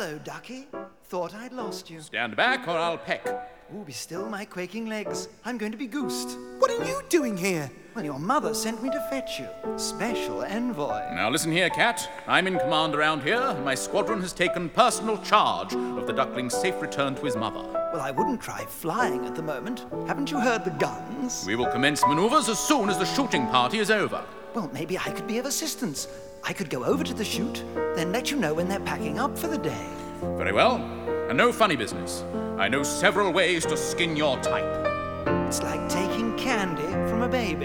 Hello, Ducky. Thought I'd lost you. Stand back or I'll peck. Ooh, be still my quaking legs. I'm going to be goosed. What are you doing here? Well, your mother sent me to fetch you. Special envoy. Now listen here, Cat. I'm in command around here, and my squadron has taken personal charge of the duckling's safe return to his mother. Well, I wouldn't try flying at the moment. Haven't you heard the guns? We will commence maneuvers as soon as the shooting party is over. Well, maybe I could be of assistance. I could go over to the chute, then let you know when they're packing up for the day. Very well. And no funny business. I know several ways to skin your type. It's like taking candy from a baby.